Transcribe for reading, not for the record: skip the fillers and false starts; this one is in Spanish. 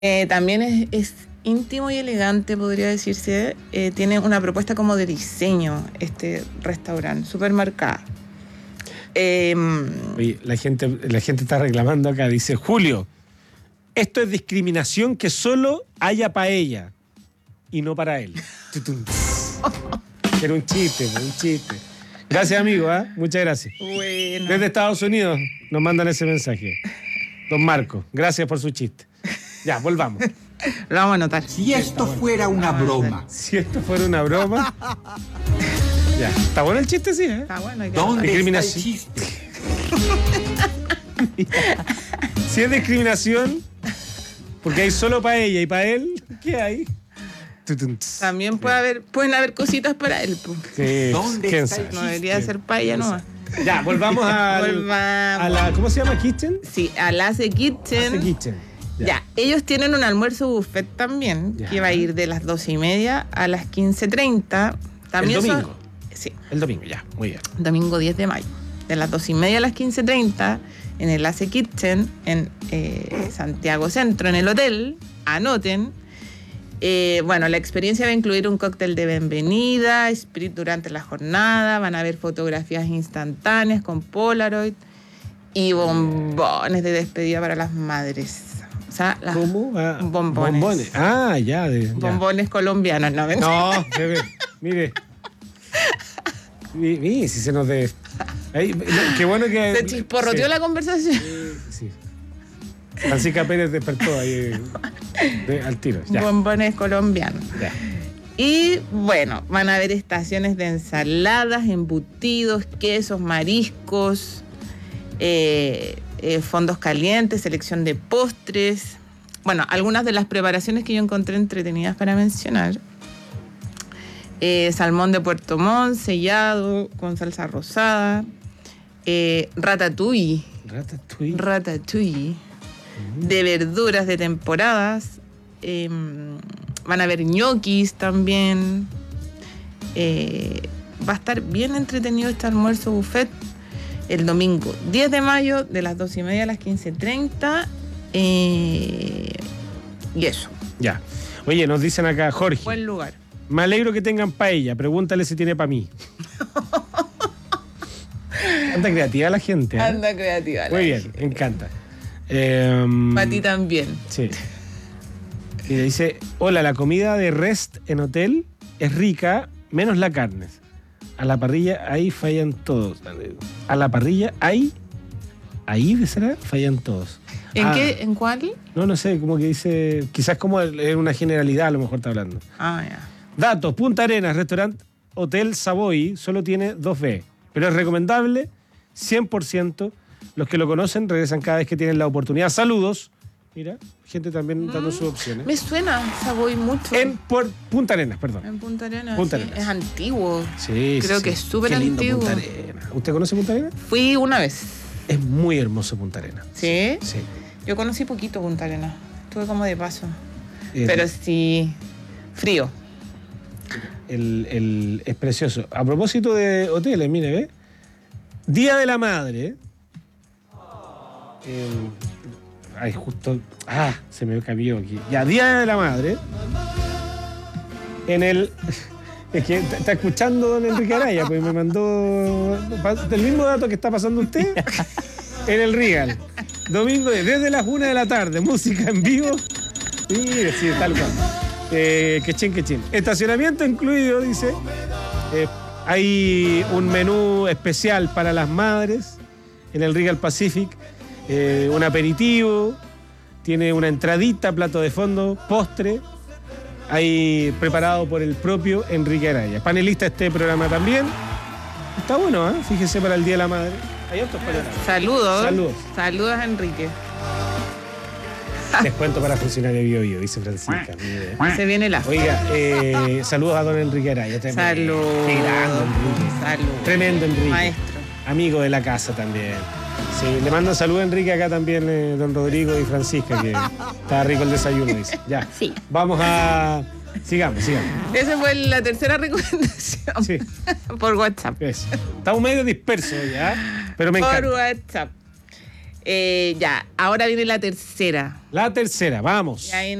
También es íntimo y elegante, podría decirse. Tiene una propuesta como de diseño, este restaurante, súper marcada. Oye, la gente está reclamando acá, dice Julio, esto es discriminación que solo haya para ella y no para él. Era un chiste. Gracias, amigo, muchas gracias. Bueno. Desde Estados Unidos nos mandan ese mensaje. Don Marco, gracias por su chiste. Ya, volvamos. Lo vamos a anotar. Si esto fuera una broma. Si esto fuera una broma. Ya, está bueno el chiste, sí, Está bueno. ¿Dónde discriminación. está el chiste? Si es discriminación, porque hay solo para ella y para él, ¿qué hay? También pueden haber cositas para él. Sí, ¿Dónde está el No debería ser para ella nomás. Ya, volvamos a la... ¿Cómo se llama? ¿Kitchen? Sí, a Lasse Kitchen. Lasse Kitchen. Ya, ellos tienen un almuerzo buffet también, que va a ir de las 12:30 a las 15:30. También ¿El domingo? Sí. El domingo, ya, muy bien. Domingo 10 de mayo. De las 12:30 a las 15:30 en el Lasse Kitchen, en Santiago Centro, en el hotel. Anoten. Bueno, la experiencia va a incluir un cóctel de bienvenida, sprit durante la jornada, van a haber fotografías instantáneas con Polaroid y bombones de despedida para las madres. O sea, ¿Cómo? Bombones. Ah, ya. Bombones colombianos, ¿no? No, bebé, mire. Mire, si se nos qué bueno que... Se chisporroteó la conversación. Sí. Francisca Pérez despertó ahí al tiro. Ya. Bombones colombianos. Ya. Y bueno, van a haber estaciones de ensaladas, embutidos, quesos, mariscos, fondos calientes, selección de postres. Bueno, algunas de las preparaciones que yo encontré entretenidas para mencionar. Salmón de Puerto Montt, sellado, con salsa rosada. Ratatouille. De verduras de temporadas. Van a haber ñoquis también. Va a estar bien entretenido este almuerzo buffet el domingo 10 de mayo de las 12:30 a las 15:30. Y eso. Ya. Oye, nos dicen acá, Jorge. Buen lugar. Me alegro que tengan paella. Pregúntale si tiene para mí. Anda creativa la gente. Anda creativa. Muy bien, me encanta. Para ti también. Sí. Y dice, hola, la comida de Rest en hotel es rica, menos la carne. A la parrilla ahí fallan todos. A la parrilla ahí ¿será? Fallan todos. ¿En qué? ¿En cuál? No sé, como que dice, quizás como es una generalidad a lo mejor está hablando. Ya. Datos, Punta Arenas, restaurante Hotel Savoy, solo tiene 2B, pero es recomendable 100%. Los que lo conocen regresan cada vez que tienen la oportunidad. Saludos. Mira, gente también dando sus opciones. Me suena Savoy mucho. En Punta Arenas, perdón. En Punta Arenas. Punta sí. Arenas. Es antiguo. Sí, Creo que es súper antiguo. Punta Arenas. ¿Usted conoce Punta Arenas? Fui una vez. Es muy hermoso Punta Arenas. ¿Sí? Sí. Yo conocí poquito Punta Arenas. Estuve como de paso. Pero sí, frío. Es precioso. A propósito de hoteles, mire, ¿ve? Día de la Madre. Justo... se me cambió aquí. Ya, Día de la Madre. En el... Es que está escuchando don Enrique Araya, pues me mandó el mismo dato que está pasando usted en el Regal. Domingo desde las 1 de la tarde, música en vivo. Mire, sí, tal cual. Quechín. Estacionamiento incluido, dice. Hay un menú especial para las madres en el Regal Pacific. Un aperitivo, tiene una entradita, plato de fondo, postre. Ahí preparado por el propio Enrique Araya. Panelista de este programa también. Está bueno, fíjese, para el Día de la Madre. Hay otros panelistas. Saludos, Enrique. Descuento para funcionario de Bio Bio, dice Francisca. Se viene la... Oiga, saludos a don Enrique Araya. Saludos. Qué grande, Enrique. Saludos. Tremendo Enrique. Maestro. Amigo de la casa también. Sí, le mandan saludos a Enrique acá también, don Rodrigo y Francisca, que está rico el desayuno, dice. Ya. Sí. Vamos a... Sigamos. Esa fue la tercera recomendación. Sí. Por WhatsApp. Eso. Estamos medio dispersos ya, pero me encanta. Por WhatsApp. Ya, ahora viene la tercera. La tercera, vamos. Y ahí